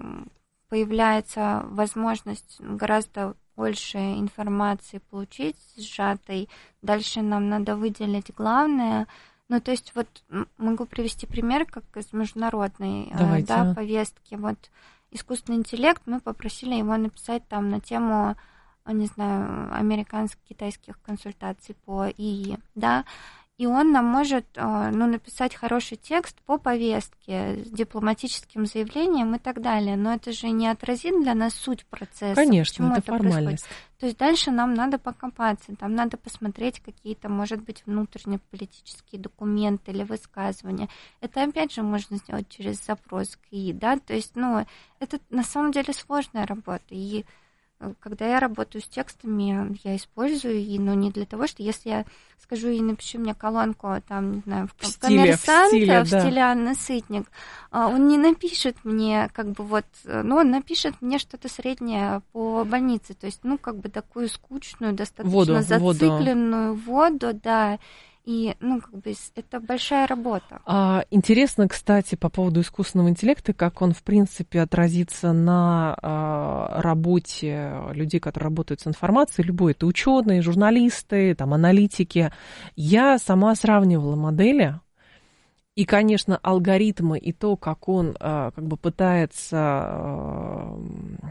появляется возможность гораздо больше информации получить сжатой. Дальше нам надо выделить главное. Ну, то есть вот могу привести пример, как из международной да, повестки. Вот искусственный интеллект, мы попросили его написать там на тему, не знаю, американско-китайских консультаций по ИИ, да, и он нам может, ну, написать хороший текст по повестке с дипломатическим заявлением и так далее. Но это же не отразит для нас суть процесса. Конечно, это, это формальность. Происходит. То есть дальше нам надо покопаться, там надо посмотреть какие-то, может быть, внутренние политические документы или высказывания. Это, опять же, можно сделать через запрос к ИИ, да, то есть, ну, это на самом деле сложная работа. И когда я работаю с текстами, я использую ИИ, но не для того, что если я скажу ей, напиши мне колонку, там, не знаю, в, в стиле, коммерсанта, в стиле, в стиле да. Анны Сытник, он не напишет мне, как бы вот, ну, он напишет мне что-то среднее по больнице, то есть, ну, как бы такую скучную, достаточно воду, зацикленную воду, воду да, и, ну, как бы, это большая работа. А, интересно, кстати, по поводу искусственного интеллекта, как он, в принципе, отразится на а, работе людей, которые работают с информацией, любой, это ученые, журналисты, там, аналитики. Я сама сравнивала модели, и, конечно, алгоритмы и то, как он а, как бы пытается а,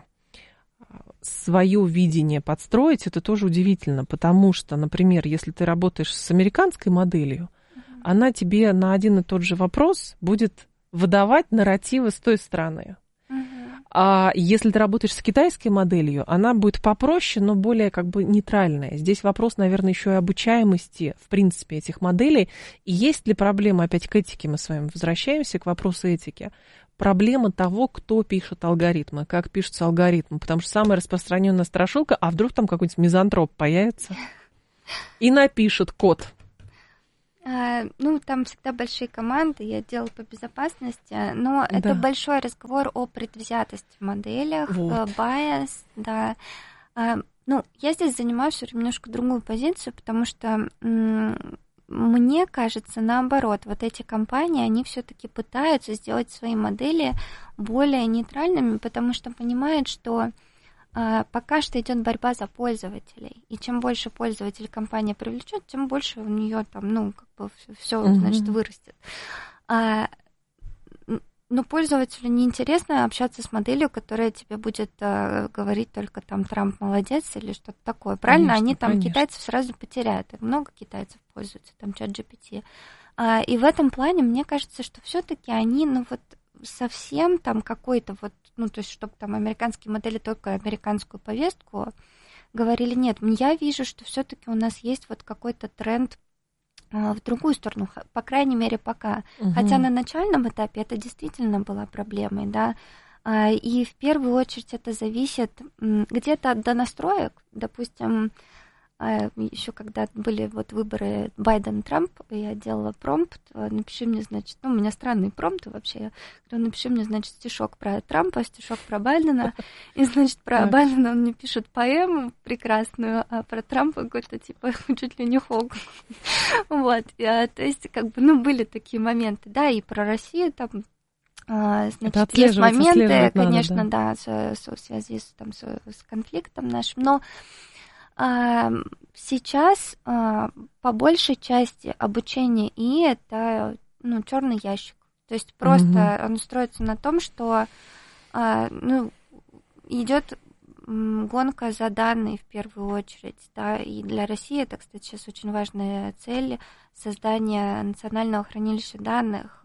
свое видение подстроить, это тоже удивительно, потому что, например, если ты работаешь с американской моделью, mm-hmm. она тебе на один и тот же вопрос будет выдавать нарративы с той стороны. А если ты работаешь с китайской моделью, она будет попроще, но более как бы нейтральная. Здесь вопрос, наверное, еще и обучаемости, в принципе, этих моделей. И есть ли проблема, опять к этике мы с вами возвращаемся, к вопросу этики, проблема того, кто пишет алгоритмы, как пишутся алгоритмы. Потому что самая распространенная страшилка, а вдруг там какой-нибудь мизантроп появится и напишет код. Ну, там всегда большие команды и отдел по безопасности, но да. это большой разговор о предвзятости в моделях, вот. Bias, да. Ну, я здесь занимаю все немножко другую позицию, потому что мне кажется, наоборот, вот эти компании, они все-таки пытаются сделать свои модели более нейтральными, потому что понимают, что пока что идет борьба за пользователей. И чем больше пользователей компания привлечет, тем больше у нее там, ну, как бы все, mm-hmm. значит, вырастет. А, но пользователю неинтересно общаться с моделью, которая тебе будет а, говорить только там Трамп молодец или что-то такое. Правильно? Конечно, Они там конечно. китайцев сразу потеряют. И много китайцев пользуются там чат джи пи ти. А, и в этом плане мне кажется, что все-таки они, ну вот, совсем там какой-то вот, ну, то есть, чтобы там американские модели только американскую повестку говорили, нет, я вижу, что все-таки у нас есть вот какой-то тренд а, в другую сторону, по крайней мере, пока. Угу. Хотя на начальном этапе это действительно была проблемой, да, а, и в первую очередь это зависит где-то от донастроек, допустим, еще когда были вот выборы Байден-Трамп, я делала промпт, напиши мне, значит, ну, у меня странные промпты вообще, я говорю, напиши мне, значит, стишок про Трампа, стишок про Байдена, и, значит, про Байдена он мне пишет поэму прекрасную, а про Трампа какой-то, типа, чуть ли не хог. Вот, то есть, как бы, ну, были такие моменты, да, и про Россию там, значит, есть моменты, конечно, надо, да, да в связи с, там, с, с конфликтом нашим, но сейчас по большей части обучение ИИ это, ну, черный ящик. То есть просто mm-hmm. он строится на том, что, ну, идет гонка за данные в первую очередь, да, и для России это, кстати, сейчас очень важная цель создания национального хранилища данных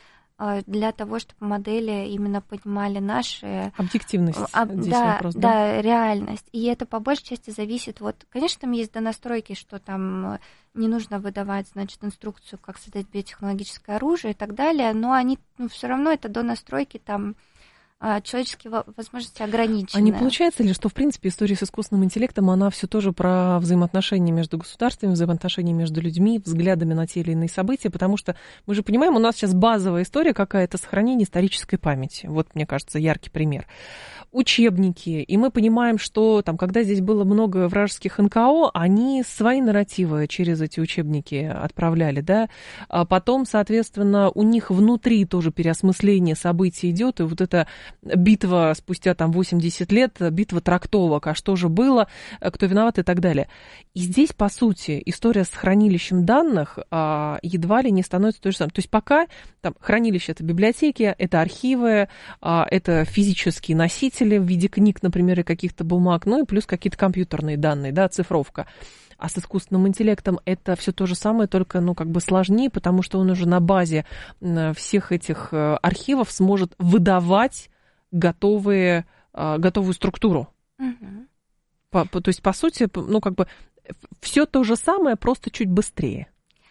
для того, чтобы модели именно понимали наши... Объективность об, здесь да, вопрос, да? Да, реальность. И это по большей части зависит... Вот, конечно, там есть донастройки, что там не нужно выдавать, значит, инструкцию, как создать биотехнологическое оружие и так далее, но они, ну, все равно это донастройки там... человеческие возможности ограничены. А не получается ли, что, в принципе, история с искусственным интеллектом, она все тоже про взаимоотношения между государствами, взаимоотношения между людьми, взглядами на те или иные события, потому что мы же понимаем, у нас сейчас базовая история какая-то сохранение исторической памяти. Вот, мне кажется, яркий пример. Учебники, и мы понимаем, что там, когда здесь было много вражеских эн ка о, они свои нарративы через эти учебники отправляли, да, а потом, соответственно, у них внутри тоже переосмысление событий идет, и вот это битва спустя там восемьдесят лет, битва трактовок, а что же было, кто виноват и так далее. И здесь, по сути, история с хранилищем данных а, едва ли не становится той же самой. То есть пока там хранилище — это библиотеки, это архивы, а, это физические носители в виде книг, например, и каких-то бумаг, ну и плюс какие-то компьютерные данные, да, цифровка. А с искусственным интеллектом это все то же самое, только, ну, как бы сложнее, потому что он уже на базе всех этих архивов сможет выдавать готовые, готовую структуру. Угу. По, по, то есть, по сути, ну, как бы все то же самое, просто чуть быстрее.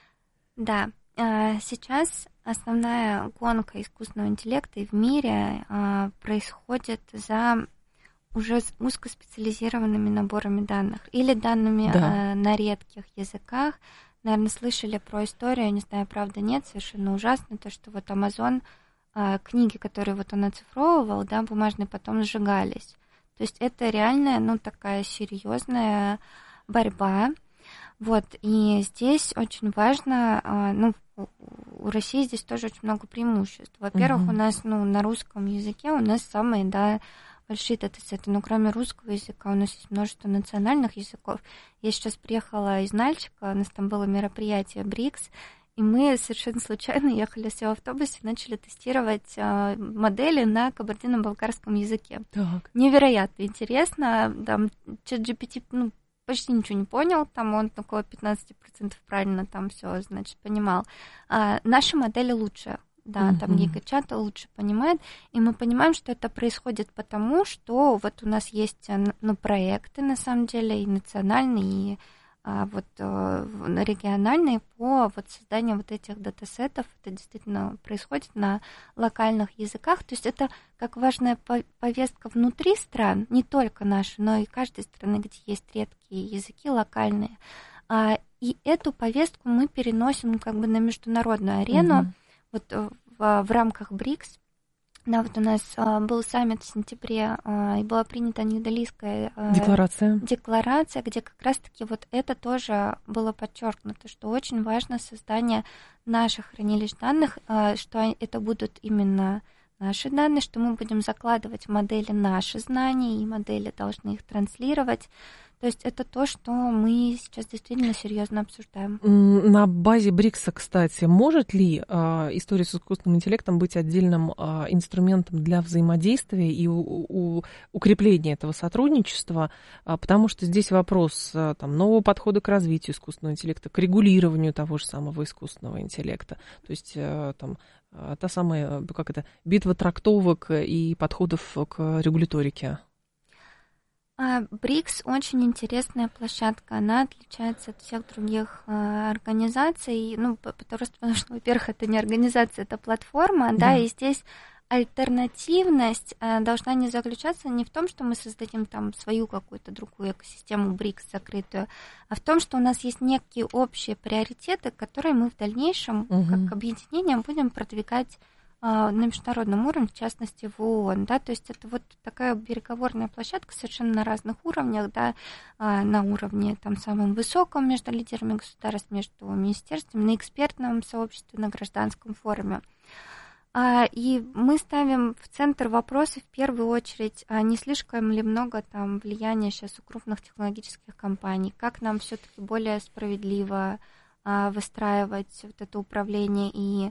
Да. Сейчас основная гонка искусственного интеллекта и в мире происходит за уже узкоспециализированными наборами данных или данными да. на редких языках. Наверное, слышали про историю, я не знаю, правда, нет, совершенно ужасно, то, что вот Amazon, книги, которые вот он оцифровывал, да, бумажные, потом сжигались. То есть это реальная, ну, такая серьезная борьба. Вот, и здесь очень важно, ну, у России здесь тоже очень много преимуществ. Во-первых, uh-huh. у нас, ну, на русском языке у нас самые, да, большие датасеты, но кроме русского языка у нас есть множество национальных языков. Я сейчас приехала из Нальчика, у нас там было мероприятие БРИКС, и мы совершенно случайно ехали все в автобусе, начали тестировать э, модели на кабардино-балкарском языке. Так. Невероятно интересно. Там чат джи пи ти, ну, почти ничего не понял, там он около пятнадцать процентов правильно там все, значит, понимал. А наши модели лучше. да, Mm-hmm. там гигачат лучше понимает, и мы понимаем, что это происходит потому, что вот у нас есть, ну, проекты, на самом деле, и национальные, и а, вот региональные по вот созданию вот этих датасетов. Это действительно происходит на локальных языках, то есть это как важная повестка внутри стран, не только наши, но и каждой страны, где есть редкие языки локальные. И эту повестку мы переносим как бы на международную арену. Mm-hmm. Вот в, в рамках БРИКС. Да, вот у нас а, был саммит в сентябре, а, и была принята Нью-Делийская а, декларация. декларация, где как раз-таки вот это тоже было подчеркнуто, что очень важно создание наших хранилищ данных, а, что это будут именно наши данные, что мы будем закладывать в модели наши знания, и модели должны их транслировать. То есть это то, что мы сейчас действительно серьезно обсуждаем. На базе БРИКСа, кстати, может ли э, история с искусственным интеллектом быть отдельным э, инструментом для взаимодействия и у, у, укрепления этого сотрудничества? А, потому что здесь вопрос а, там, нового подхода к развитию искусственного интеллекта, к регулированию того же самого искусственного интеллекта. То есть э, там, та самая, как это, битва трактовок и подходов к регуляторике. БРИКС очень интересная площадка, она отличается от всех других э, организаций, ну, потому что, потому что, во-первых, это не организация, это платформа, да, да и здесь альтернативность э, должна не заключаться не в том, что мы создадим там свою какую-то другую экосистему БРИКС закрытую, а в том, что у нас есть некие общие приоритеты, которые мы в дальнейшем, угу. как объединение, будем продвигать на международном уровне, в частности в ООН, да, то есть это вот такая переговорная площадка совершенно на разных уровнях, да, на уровне там самым высоком между лидерами государств, между министерствами, на экспертном сообществе, на гражданском форуме. И мы ставим в центр вопроса в первую очередь, не слишком ли много там влияния сейчас у крупных технологических компаний, как нам все-таки более справедливо выстраивать вот это управление и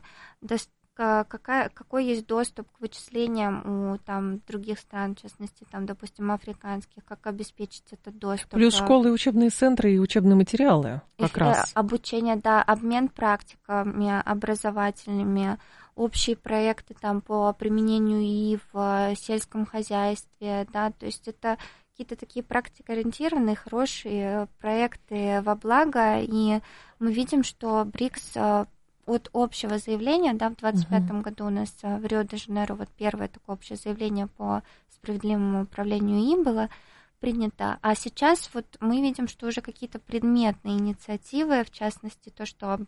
Какая, какой есть доступ к вычислениям у там, других стран, в частности, там, допустим, африканских, как обеспечить этот доступ. Плюс школы, учебные центры и учебные материалы как Их, раз. Обучение, да, обмен практиками образовательными, общие проекты там, по применению ИИ в сельском хозяйстве, да, то есть это какие-то такие практикоориентированные, хорошие проекты во благо, и мы видим, что БРИКС от общего заявления, да, в двадцать пятом uh-huh. году у нас в Рио-де-Жанейро вот первое такое общее заявление по справедливому управлению ИИ было принято, а сейчас вот мы видим, что уже какие-то предметные инициативы, в частности, то, что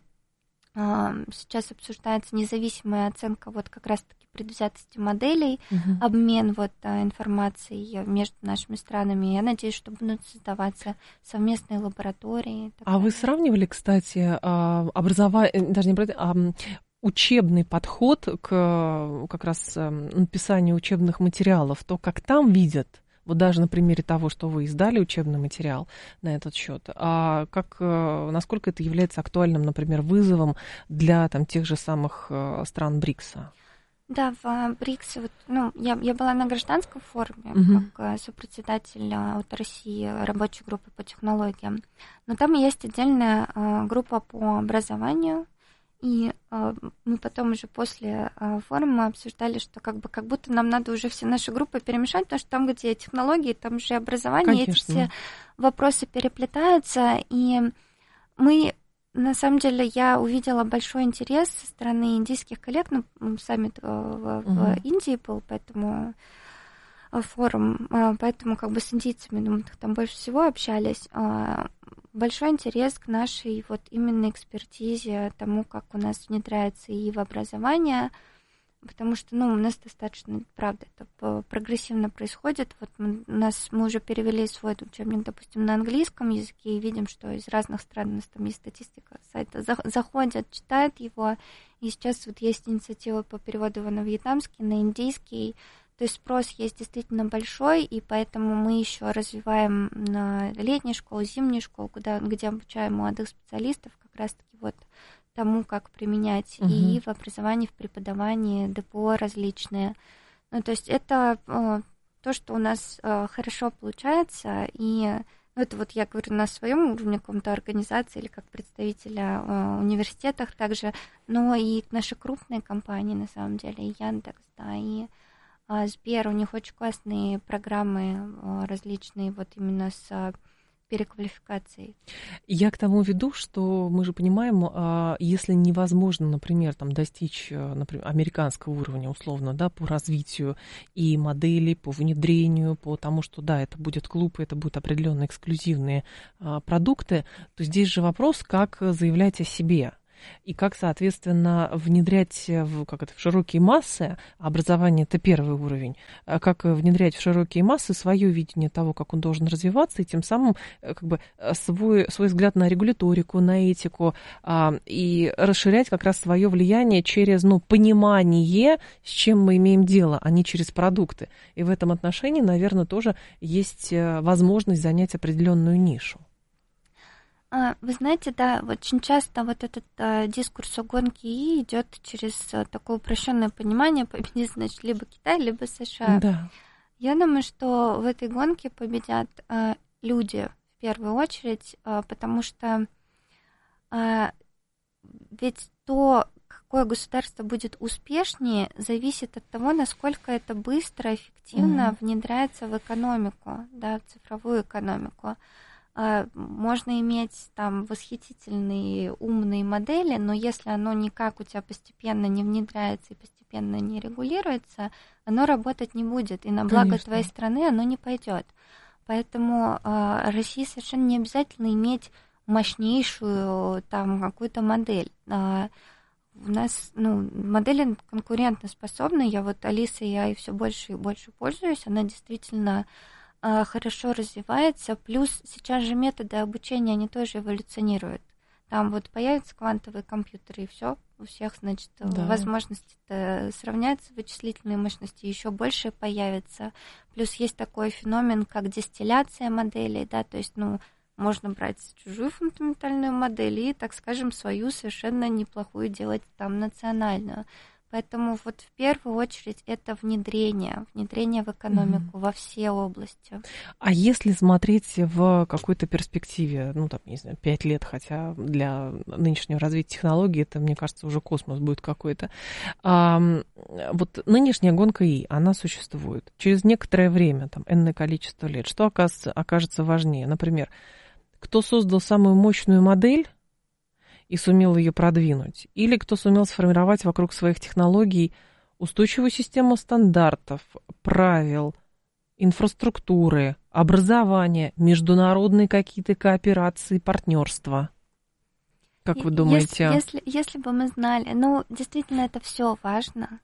э, сейчас обсуждается независимая оценка вот как раз-таки предвзятости моделей, uh-huh. обмен вот информацией между нашими странами. Я надеюсь, что будут создаваться совместные лаборатории. А далее. Вы сравнивали, кстати, образование, даже не образование, а учебный подход к как раз написанию учебных материалов, то, как там видят, вот даже на примере того, что вы издали учебный материал на этот счет, а как, насколько это является актуальным, например, вызовом для там, тех же самых стран БРИКСа? Да, в БРИКС, вот, ну, я, я была на гражданском форуме, uh-huh. как сопредседатель от России рабочей группы по технологиям, но там есть отдельная а, группа по образованию, и а, мы потом уже после а, форума обсуждали, что как бы как будто нам надо уже все наши группы перемешать, потому что там, где технологии, там же образование, Конечно. Эти все вопросы переплетаются, и мы... На самом деле я увидела большой интерес со стороны индийских коллег, ну, саммит в, в uh-huh. Индии был, поэтому форум, поэтому как бы с индийцами, думаю, там больше всего общались. Большой интерес к нашей вот именно экспертизе, тому, как у нас внедряется и в образование, потому что, ну, у нас достаточно, правда, это прогрессивно происходит. Вот мы, у нас, мы уже перевели свой учебник, допустим, на английском языке, и видим, что из разных стран у нас там есть статистика сайта, заходят, читают его, и сейчас вот есть инициатива по переводу его на вьетнамский, на индийский, то есть спрос есть действительно большой, и поэтому мы еще развиваем на летней школе, зимней школе, куда, где обучаем молодых специалистов, как раз-таки вот тому, как применять uh-huh. и в образовании, в преподавании, ДПО различные. Ну, то есть это э, то, что у нас э, хорошо получается, и Это вот я говорю на своем уровне каком-то организации или как представителя э, университетах также, но и наши крупные компании, на самом деле, и Яндекс, да, и э, Сбер, у них очень классные программы э, различные, вот именно с э, переквалификацией. Я к тому веду, что мы же понимаем, если невозможно, например, там, достичь, например, американского уровня, условно, да, по развитию и модели, по внедрению, по тому, что, да, это будет клуб, это будут определенные эксклюзивные а, продукты, то здесь же вопрос, как заявлять о себе. И как, соответственно, внедрять в, как это, в широкие массы, образование – это первый уровень, как внедрять в широкие массы свое видение того, как он должен развиваться, и тем самым как бы, свой, свой взгляд на регуляторику, на этику, а, и расширять как раз свое влияние через ну, понимание, с чем мы имеем дело, а не через продукты. И в этом отношении, наверное, тоже есть возможность занять определенную нишу. Вы знаете, да, очень часто вот этот а, дискурс о гонке ИИ идет через а, такое упрощенное понимание, победит, значит, либо Китай, либо США. Да. Я думаю, что в этой гонке победят а, люди в первую очередь, а, потому что а, ведь то, какое государство будет успешнее, зависит от того, насколько это быстро, эффективно mm-hmm. внедряется в экономику, да, в цифровую экономику. Можно иметь там восхитительные умные модели, но если оно никак у тебя постепенно не внедряется и постепенно не регулируется, оно работать не будет, и на благо Конечно. Твоей страны оно не пойдет. Поэтому э, России совершенно не обязательно иметь мощнейшую там какую-то модель. Э, у нас ну, модели конкурентоспособны. Я вот Алисой я и все больше и больше пользуюсь. Она действительно хорошо развивается, плюс сейчас же методы обучения, они тоже эволюционируют. Там вот появятся квантовые компьютеры, и все, у всех, значит, да. возможности сравняются, вычислительные мощности еще больше появятся. Плюс есть такой феномен, как дистилляция моделей, да, то есть, ну, можно брать чужую фундаментальную модель и, так скажем, свою совершенно неплохую делать там национальную. Поэтому вот в первую очередь это внедрение, внедрение в экономику mm-hmm. во все области. А если смотреть в какой-то перспективе, ну, там, не знаю, пять лет, хотя для нынешнего развития технологий это, мне кажется, уже космос будет какой-то. А, вот нынешняя гонка ИИ, она существует. Через некоторое время, там, энное количество лет, что окажется, окажется важнее? Например, кто создал самую мощную модель, и сумел ее продвинуть, или кто сумел сформировать вокруг своих технологий устойчивую систему стандартов, правил, инфраструктуры, образования, международные какие-то кооперации, партнерства. Как вы думаете? Если, если, если бы мы знали, ну, действительно, это все важно.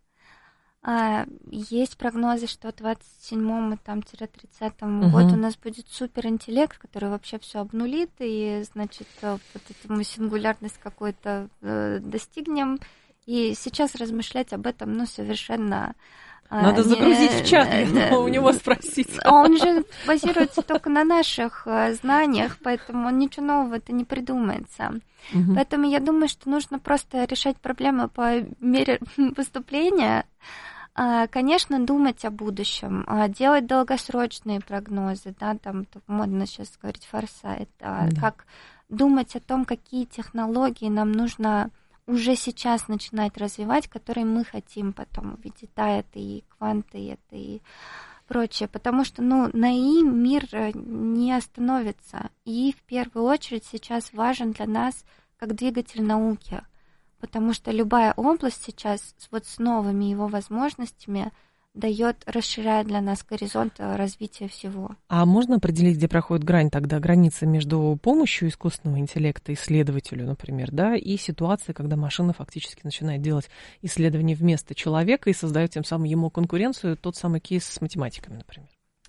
А, есть прогнозы, что в двадцать седьмом тридцатом угу. году у нас будет суперинтеллект, который вообще все обнулит, и, значит, вот эту мы сингулярность какой-то э, достигнем. И сейчас размышлять об этом, ну, совершенно... Надо не, загрузить в чат, э, у него спросить. Он же базируется только на наших знаниях, поэтому ничего нового-то не придумается. Угу. Поэтому я думаю, что нужно просто решать проблемы по мере поступления. Конечно, думать о будущем, делать долгосрочные прогнозы, да, там модно сейчас говорить форсайт, да. Как думать о том, какие технологии нам нужно уже сейчас начинать развивать, которые мы хотим потом увидеть. Да, это и кванты, это и прочее, потому что, ну, на ИИ мир не остановится. И в первую очередь сейчас важен для нас как двигатель науки. Потому что любая область сейчас вот с новыми его возможностями дает, расширяет для нас горизонт развития всего. А можно определить, где проходит грань тогда, граница между помощью искусственного интеллекта исследователю, например, да, и ситуацией, когда машина фактически начинает делать исследования вместо человека и создает тем самым ему конкуренцию, тот самый кейс с математиками, например?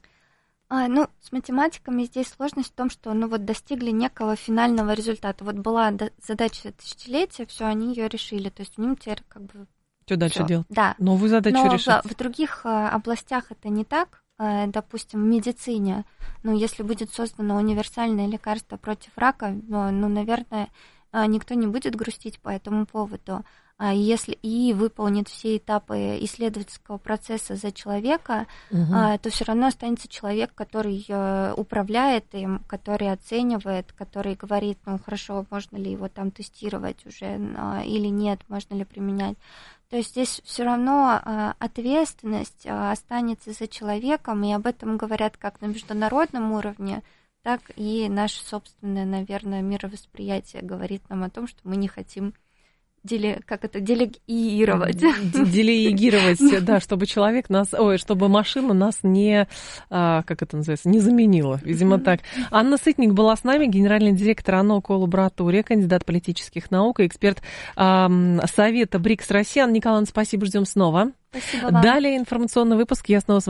А, ну, с математиками здесь сложность в том, что ну вот достигли некого финального результата. Вот была задача тысячелетия, все, они ее решили. То есть у них теперь как бы... Что дальше всё. делать? Да. Новую задачу Но решить. В, в других а, областях это не так. А, допустим, в медицине, ну, если будет создано универсальное лекарство против рака, ну, ну наверное, никто не будет грустить по этому поводу. если и выполнит все этапы исследовательского процесса за человека, угу. то все равно останется человек, который управляет им, который оценивает, который говорит, ну хорошо, можно ли его там тестировать уже или нет, можно ли применять. То есть здесь все равно ответственность останется за человеком, и об этом говорят как на международном уровне, так и наше собственное, наверное, мировосприятие говорит нам о том, что мы не хотим Деле, как это, делегировать. Делегировать, да, чтобы человек нас, ой, чтобы машина нас не, как это называется, не заменила, видимо, так. Анна Сытник была с нами, генеральный директор АНО Коллаборатория, кандидат политических наук и эксперт э, Совета БРИКС России. Анна Николаевна, спасибо, ждем снова. Спасибо вам. Далее информационный выпуск. Я снова с вами.